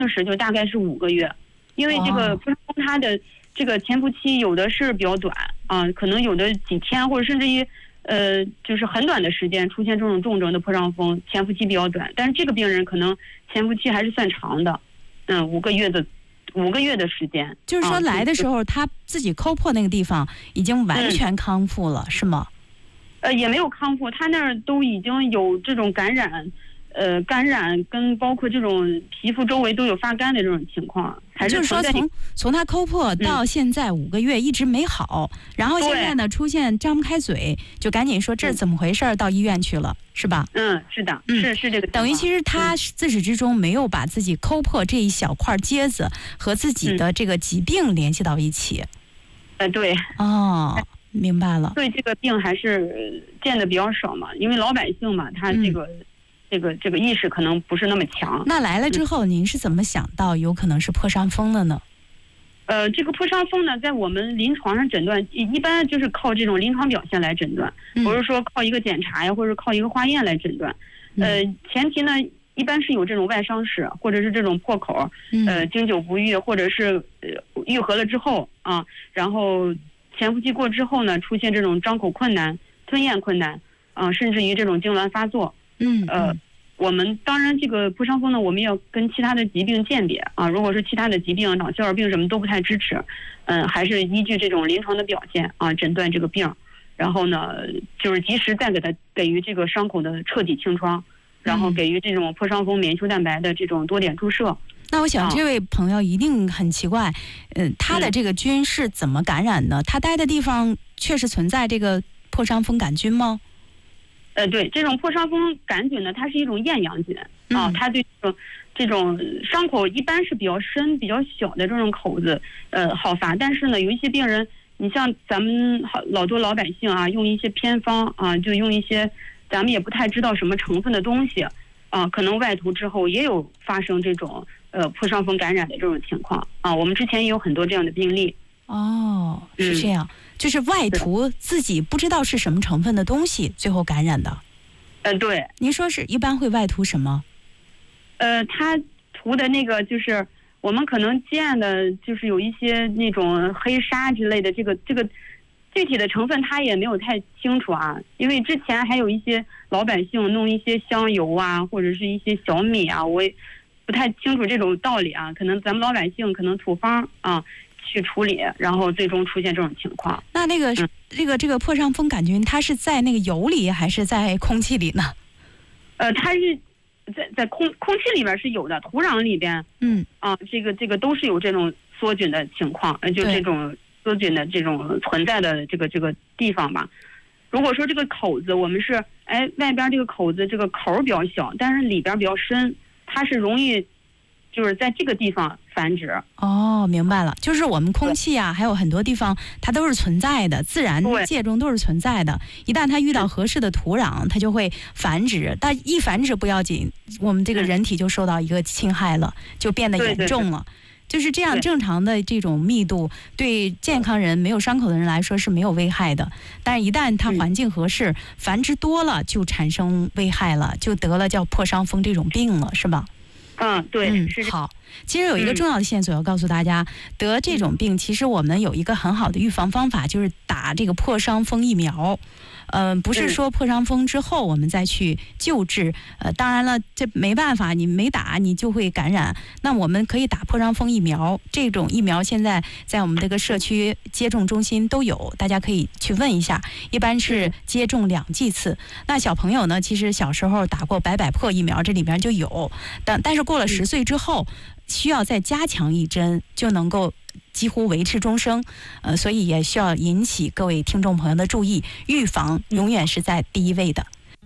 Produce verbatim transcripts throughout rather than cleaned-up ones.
病史就大概是五个月，因为这个破伤风它的这个潜伏期有的是比较短啊，可能有的几天或者甚至于呃就是很短的时间出现这种重症的破伤风，潜伏期比较短，但是这个病人可能潜伏期还是算长的，嗯，五个月的五个月的时间。 就是说来的时候、啊、他自己抠破那个地方已经完全康复了、嗯、是吗？ 呃，也没有康复，他那儿都已经有这种感染，呃，感染跟包括这种皮肤周围都有发干的这种情况，还是就是说从从他抠破到现在五个月一直没好、嗯，然后现在呢出现张不开嘴，就赶紧说这是怎么回事、嗯、到医院去了，是吧？ 嗯，是的，嗯、是是这个。 等于其实他自始至终没有把自己抠破这一小块疖子和自己的这个疾病联系到一起。 呃，对。 哦。明白了， 对这个病还是见的比较少嘛，因为老百姓嘛，他这个、嗯、这个这个意识可能不是那么强。 那来了之后、嗯，您是怎么想到有可能是破伤风的呢？ 呃，这个破伤风呢，在我们临床上诊断，一般就是靠这种临床表现来诊断，嗯、不是说靠一个检查呀，或者靠一个化验来诊断。嗯、呃，前提呢，一般是有这种外伤史，或者是这种破口，嗯、呃，经久不愈，或者是呃愈合了之后啊，然后。潜伏期过之后呢，出现这种张口困难、吞咽困难，啊、呃，甚至于这种痉挛发作。 嗯， 呃，我们当然这个破伤风呢，我们要跟其他的疾病鉴别啊。如果是其他的疾病，脑血管病什么都不太支持，嗯、呃，还是依据这种临床的表现啊，诊断这个病，然后呢，就是及时再给他给予这个伤口的彻底清创，然后给予这种破伤风免疫球蛋白的这种多点注射。 那我想这位朋友一定很奇怪，嗯、呃，他的这个菌是怎么感染的？他待的地方确实存在这个破伤风杆菌吗？ 呃，对，这种破伤风杆菌呢，它是一种厌氧菌、嗯、啊，它对这种这种伤口一般是比较深、比较小的这种口子，呃，好发。但是呢，有一些病人，你像咱们好老多老百姓啊，用一些偏方啊，就用一些咱们也不太知道什么成分的东西啊，可能外涂之后也有发生这种。呃，破伤风感染的这种情况啊，我们之前也有很多这样的病例。 哦，是这样，嗯、就是外涂自己不知道是什么成分的东西，最后感染的。 嗯、呃，对。 您说是一般会外涂什么？ 呃，他涂的那个就是我们可能见的，就是有一些那种黑沙之类的，这个这个具体的成分他也没有太清楚啊，因为之前还有一些老百姓弄一些香油啊，或者是一些小米啊，我也。不太清楚这种道理啊，可能咱们老百姓可能土方啊去处理，然后最终出现这种情况。 那那个、嗯、这个这个破伤风杆菌，它是在那个油里还是在空气里呢？ 呃，它是在在空空气里边是有的，土壤里边， 嗯啊，这个这个都是有这种梭菌的情况，呃，就这种梭菌的这种存在的这个这个地方吧。如果说这个口子，我们是哎外边这个口子这个口比较小，但是里边比较深。它是容易，就是在这个地方繁殖。 哦，明白了，就是我们空气啊，还有很多地方它都是存在的，自然界中都是存在的。一旦它遇到合适的土壤，它就会繁殖。但一繁殖不要紧，我们这个人体就受到一个侵害了，就变得严重了。对对对，就是这样，正常的这种密度对健康人没有伤口的人来说是没有危害的，但是一旦它环境合适，繁殖多了就产生危害了，就得了叫破伤风这种病了，是吧？ 嗯，对， 嗯，好。其实有一个重要的线索要告诉大家，得这种病其实我们有一个很好的预防方法，就是打这个破伤风疫苗。嗯、呃，不是说破伤风之后我们再去救治，呃，当然了，这没办法，你没打你就会感染。那我们可以打破伤风疫苗，这种疫苗现在在我们这个社区接种中心都有，大家可以去问一下。一般是接种两剂次。那小朋友呢，其实小时候打过百百破疫苗，这里边就有，但但是过了十岁之后，需要再加强一针，就能够几乎维持终生，呃，所以也需要引起各位听众朋友的注意，预防永远是在第一位的。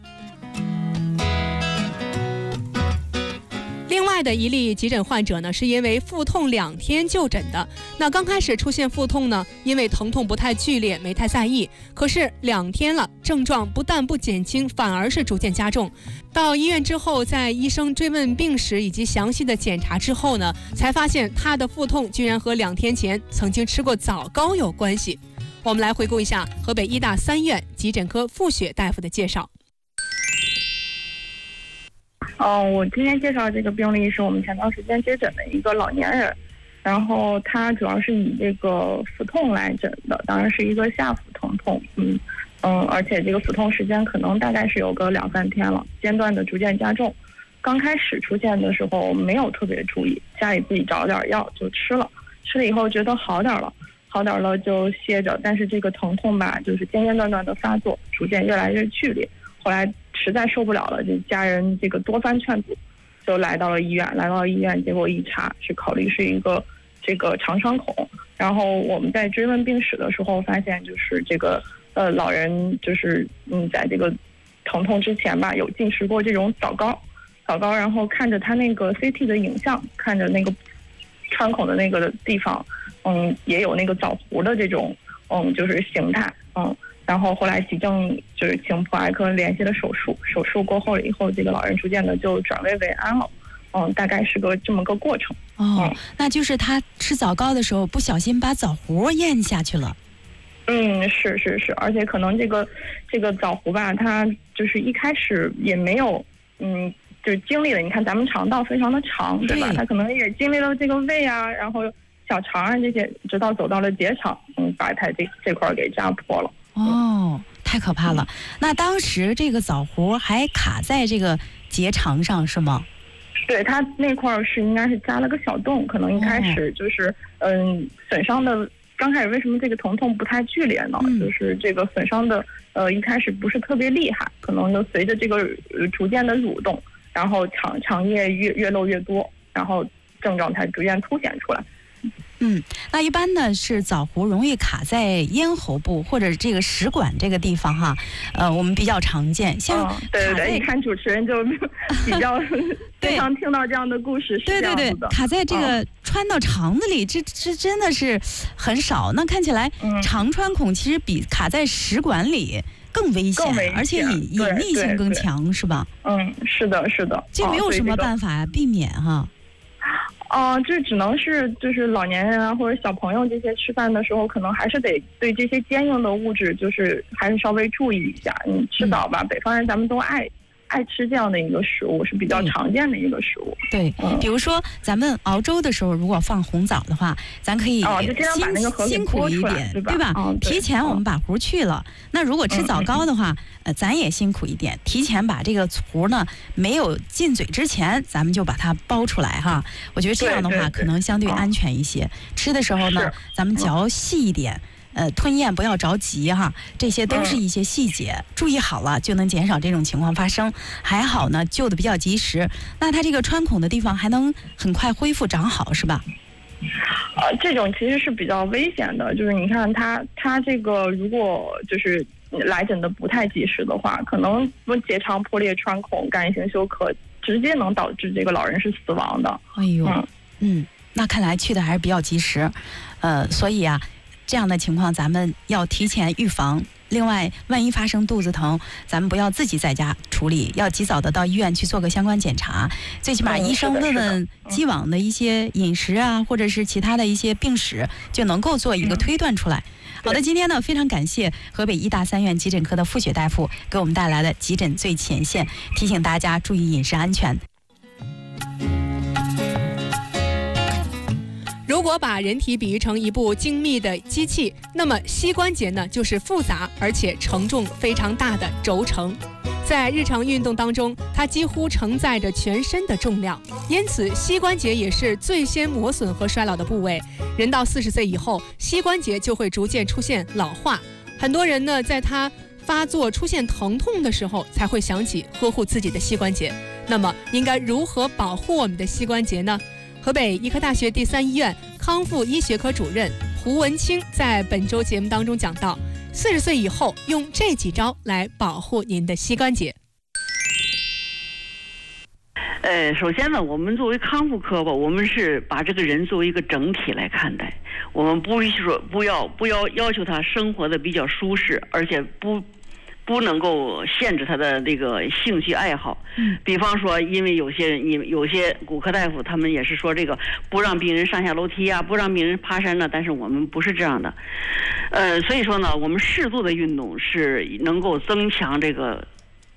另外的一例急诊患者呢，是因为腹痛两天就诊的。那刚开始出现腹痛呢，因为疼痛不太剧烈，没太在意。可是两天了，症状不但不减轻，反而是逐渐加重。到医院之后，在医生追问病史以及详细的检查之后呢，才发现他的腹痛居然和两天前曾经吃过枣糕有关系。我们来回顾一下河北医大三院急诊科傅雪大夫的介绍。 嗯、呃，我今天介绍这个病例是我们前段时间接诊的一个老年人，然后他主要是以这个腹痛来诊的，当然是一个下腹疼痛，嗯嗯，而且这个腹痛时间可能大概是有个两三天了，间断的逐渐加重。刚开始出现的时候没有特别注意，家里自己找点药就吃了，吃了以后觉得好点了，好点了就歇着，但是这个疼痛吧，就是间间断断的发作，逐渐越来越剧烈。后来实在受不了了，就家人这个多番劝阻，就来到了医院。来到了医院，结果一查是考虑是一个这个肠穿孔。然后我们在追问病史的时候，发现就是这个呃老人就是嗯在这个疼痛之前吧，有进食过这种枣膏，枣膏，然后看着他那个 C T 的影像，看着那个穿孔的那个地方，嗯，也有那个枣核的这种嗯就是形态，嗯。然后后来急症就是请普外科联系了手术，手术过后了以后，这个老人逐渐的就转危为安了，嗯，大概是个这么个过程。 哦， 嗯、 那就是他吃枣膏的时候不小心把枣核咽下去了。 嗯，是是是，而且可能这个这个枣核吧，它就是一开始也没有，嗯，就是经历了，你看咱们肠道非常的长，对吧？它可能也经历了这个胃啊，然后小肠啊这些，直到走到了结肠，嗯，把它这这块给扎破了。 哦，太可怕了！那当时这个枣核还卡在这个结肠上是吗？ 对，它那块是应该是扎了个小洞，可能一开始就是嗯损伤的。刚开始为什么这个疼痛不太剧烈呢？嗯、就是这个损伤的呃一开始不是特别厉害，可能就随着这个逐渐的蠕动，然后肠肠液越越漏越多，然后症状才逐渐凸显出来。 嗯，那一般呢是枣核容易卡在咽喉部或者这个食管这个地方哈，呃，我们比较常见。像、 嗯、对对对，你看主持人就比较经常听到这样的故事，是这样子的。 对对对，卡在这个、嗯、穿到肠子里，这这真的是很少。那看起来肠穿孔其实比卡在食管里更危险， 更危险而且隐隐匿性更强，是吧？ 嗯，是的，是的。 这没有什么办法呀、啊，避免哈。 哦、呃，这只能是就是老年人啊或者小朋友这些吃饭的时候，可能还是得对这些坚硬的物质，就是还是稍微注意一下。你吃枣吧，嗯、北方人咱们都爱爱吃这样的一个食物，是比较常见的一个食物。 对，嗯、比如说咱们熬粥的时候，如果放红枣的话，咱可以辛、 哦、就这样把那个核辛苦一点，对吧？ 对吧？嗯、 提前我们把核去了。嗯、那如果吃枣膏的话，嗯、呃，咱也辛苦一点，提前把这个核呢没有进嘴之前，咱们就把它剥出来哈。我觉得这样的话对对对可能相对安全一些。嗯、吃的时候呢，咱们嚼细一点。呃，吞咽不要着急哈，这些都是一些细节，嗯、注意好了就能减少这种情况发生。还好呢，救的比较及时。那它这个穿孔的地方还能很快恢复长好，是吧？ 呃，这种其实是比较危险的，就是你看它它这个如果就是来诊的不太及时的话，可能结肠破裂、穿孔、干性休克，直接能导致这个老人是死亡的。 哎呦，嗯，嗯那看来去的还是比较及时，呃，所以啊。这样的情况咱们要提前预防。另外，万一发生肚子疼，咱们不要自己在家处理，要及早的到医院去做个相关检查。最起码医生问问既往的一些饮食啊，或者是其他的一些病史，就能够做一个推断出来。好的，今天呢，非常感谢河北医大三院急诊科的付雪大夫给我们带来的急诊最前线，提醒大家注意饮食安全。 如果把人体比喻成一部精密的机器，那么膝关节呢，就是复杂而且承重非常大的轴承。在日常运动当中，它几乎承载着全身的重量，因此膝关节也是最先磨损和衰老的部位。人到四十岁以后，膝关节就会逐渐出现老化。很多人呢，在它发作出现疼痛的时候，才会想起呵护自己的膝关节。那么，应该如何保护我们的膝关节呢？河北医科大学第三医院康复医学科主任胡文清在本周节目当中讲到，四十岁以后用这几招来保护您的膝关节。 呃，首先呢，我们作为康复科吧，我们是把这个人作为一个整体来看待，我们不是说不要不要要求他生活的比较舒适，而且不。不能够限制他的这个兴趣爱好，嗯，比方说，因为有些人，有些骨科大夫他们也是说这个不让病人上下楼梯啊，不让病人爬山呢，但是我们不是这样的，呃，所以说呢，我们适度的运动是能够增强这个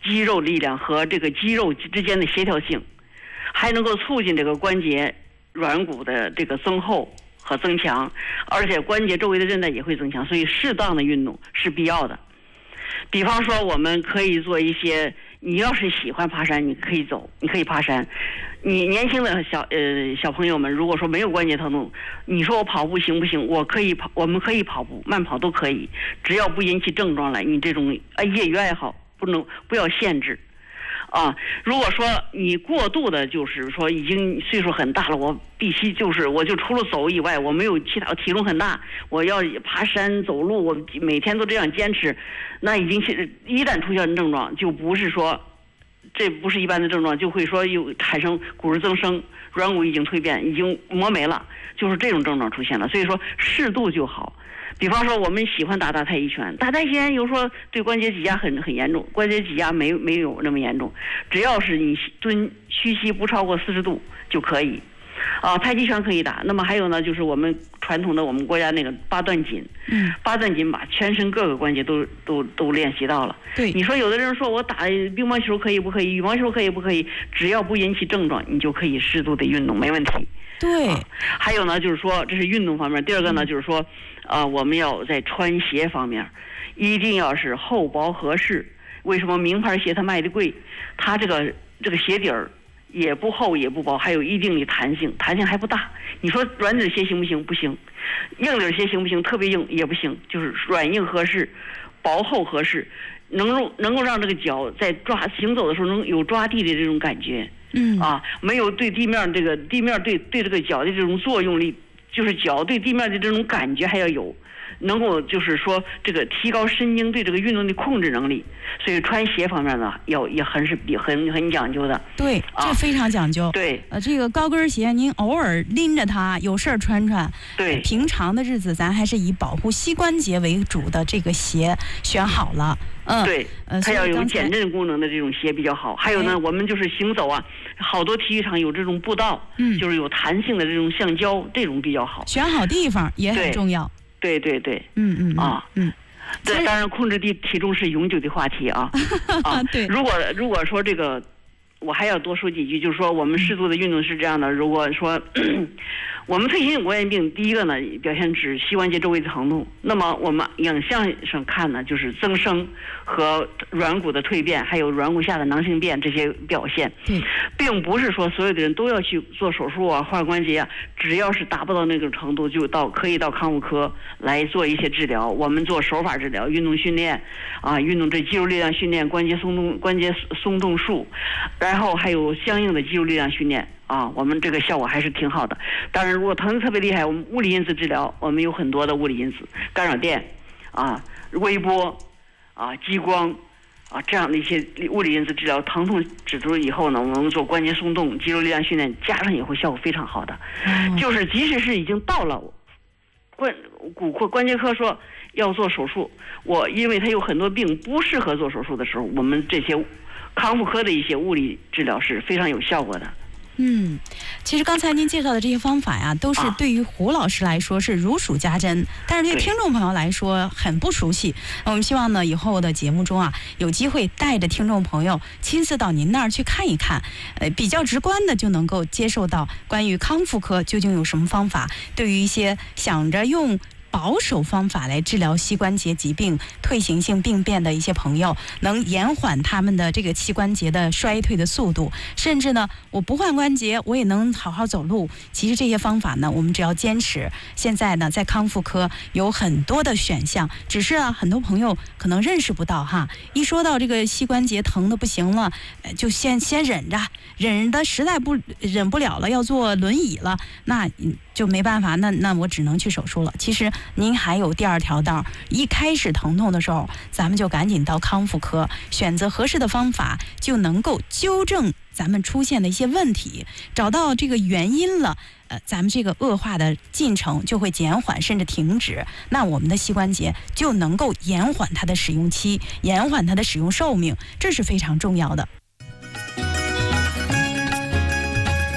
肌肉力量和这个肌肉之间的协调性，还能够促进这个关节软骨的这个增厚和增强，而且关节周围的韧带也会增强，所以适当的运动是必要的。比方说我们可以做一些，你要是喜欢爬山，你可以走，你可以爬山。你年轻的小呃小朋友们，如果说没有关节疼痛，你说我跑步行不行？我可以跑，我们可以跑步，慢跑都可以，只要不引起症状来。你这种呃业余爱好不能不要限制。啊，如果说你过度的，就是说已经岁数很大了，我必须就是我就除了走以外，我没有其他，体重很大，我要爬山走路，我每天都这样坚持，那已经一旦出现症状，就不是说这不是一般的症状，就会说有产生骨质增生，软骨已经蜕变，已经磨没了，就是这种症状出现了。所以说适度就好。比方说我们喜欢打打太极拳，打太极拳有时候对关节挤压很很严重，关节挤压没没有那么严重，只要是你蹲屈膝不超过四十度就可以。啊，太极拳可以打。那么还有呢，就是我们传统的我们国家那个八段锦， 嗯， 八段锦把全身各个关节都都都练习到了。 对， 你说有的人说我打乒乓球可以不可以？羽毛球可以不可以？只要不引起症状，你就可以适度的运动，没问题。 对、 啊，还有呢，就是说这是运动方面。第二个呢，就是说，呃，我们要在穿鞋方面，一定要是厚薄合适。为什么名牌鞋它卖的贵？它这个这个鞋底儿也不厚也不薄，还有一定的弹性，弹性还不大。你说软底鞋行不行？不行。硬底鞋行不行？特别硬也不行，就是软硬合适，薄厚合适，能够能够让这个脚在抓行走的时候能有抓地的这种感觉。 嗯啊，没有对地面这个地面对对这个脚的这种作用力，就是脚对地面的这种感觉还要有，能够就是说这个提高神经对这个运动的控制能力。所以穿鞋方面呢，要也很是比很很讲究的。 对，这非常讲究。 啊、对， 呃，这个高跟鞋您偶尔拎着它，有事儿穿穿。 对、 呃，平常的日子咱还是以保护膝关节为主的这个鞋选好了。嗯， 对， 呃， 它要有减震功能的这种鞋比较好。还有呢， 哎、 我们就是行走啊，好多体育场有这种步道， 嗯， 就是有弹性的这种橡胶，这种比较好。 选好地方也很重要。 对对对， 嗯嗯啊嗯。 这当然，控制体体重是永久的话题啊。啊， 对。 如果如果说这个，我还要多说几句，就是说我们适度的运动是这样的。如果说我们退行性关节病，第一个呢表现指膝关节周围的疼痛，那么我们影像上看呢，就是增生和软骨的蜕变，还有软骨下的囊性变这些表现。 对， 并不是说所有的人都要去做手术啊、换关节啊，只要是达不到那种程度，就到可以到康复科来做一些治疗。我们做手法治疗、运动训练啊，运动这肌肉力量训练、关节松动、关节松动术，然后还有相应的肌肉力量训练。啊，我们这个效果还是挺好的。当然，如果疼得特别厉害，我们物理因子治疗，我们有很多的物理因子，干扰电，啊，微波，啊，激光，啊，这样的一些物理因子治疗，疼痛止住以后呢，我们做关节松动、肌肉力量训练，加上以后效果非常好的。嗯、就是即使是已经到了关骨科关节科说要做手术，我因为它有很多病不适合做手术的时候，我们这些康复科的一些物理治疗是非常有效果的。 嗯，其实刚才您介绍的这些方法呀，都是对于胡老师来说是如数家珍，啊、但是对听众朋友来说很不熟悉。我们希望呢，以后的节目中啊，有机会带着听众朋友亲自到您那儿去看一看，呃，比较直观的就能够接受到关于康复科究竟有什么方法。对于一些想着用保守方法来治疗膝关节疾病、退行性病变的一些朋友，能延缓他们的这个膝关节的衰退的速度，甚至呢，我不换关节，我也能好好走路。其实这些方法呢，我们只要坚持。现在呢，在康复科有很多的选项，只是啊，很多朋友可能认识不到哈。一说到这个膝关节疼的不行了，就先先忍着，忍的实在不忍不了了，要坐轮椅了，那就没办法，那那我只能去手术了。其实您还有第二条道，一开始疼痛的时候，咱们就赶紧到康复科，选择合适的方法，就能够纠正咱们出现的一些问题，找到这个原因了，呃，咱们这个恶化的进程就会减缓甚至停止，那我们的膝关节就能够延缓它的使用期，延缓它的使用寿命，这是非常重要的。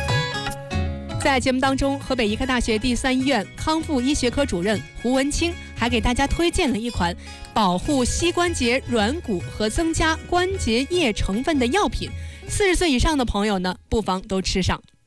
在节目当中，河北医科大学第三医院康复医学科主任胡文清还给大家推荐了一款保护膝关节软骨和增加关节液成分的药品。四十岁以上的朋友呢，不妨都吃上。